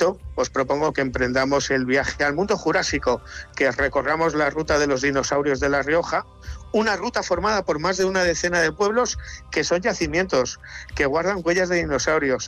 esto, os propongo que emprendamos el viaje al mundo jurásico, que recorramos la ruta de los dinosaurios de La Rioja, una ruta formada por más de una decena de pueblos que son yacimientos, que guardan huellas de dinosaurios,